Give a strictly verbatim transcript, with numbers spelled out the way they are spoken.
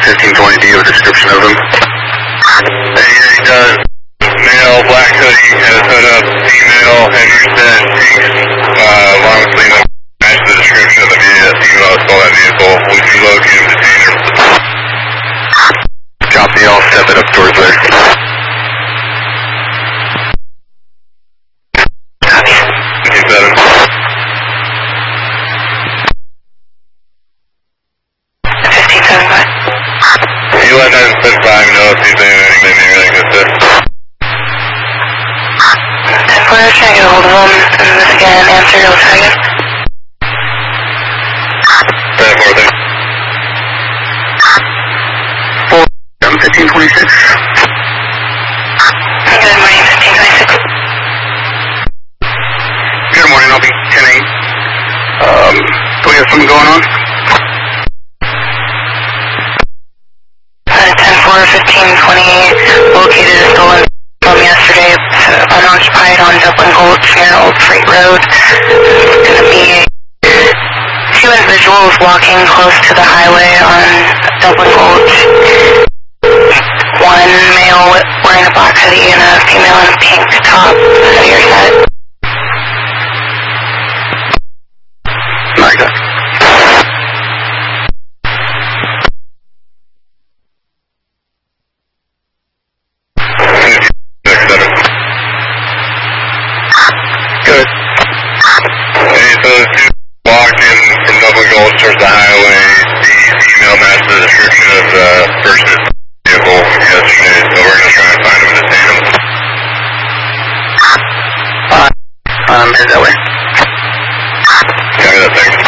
fifteen twenty, do you have a description of him? Hey, here he does. Male, black hoodie, has hood up, female, heavier set, pinks, uh, long sleeve, match the description of the vehicle, female that stole that vehicle. We can locate him, detain him. Drop the all, step it up towards there. fifty-seven. fifty-seven, what? Can you let nine seven five know if he's doing anything really good to? ten four, trying to get a hold of him, and this again, answer, you'll try again. ten four, thanks. four, fifteen twenty-six. Good morning, fifteen twenty-six. Good morning, I'll be ten eight. Um, do we have something going on? ten four, fifteen twenty-eight, located a stolen from yesterday, unoccupied on Dublin Gulch near Old Freight Road. It's going to be two individuals walking close to the highway on Dublin Gulch. One male wearing a black hoodie and a female in a pink top, heavier set. Micah. Good. Hey, so the two walked in from Dublin Gulch towards the highway. The female matched the description of the person's vehicle yesterday, so we're going to try and find him and detain him. Uh, um, head that way. Copy that, thanks.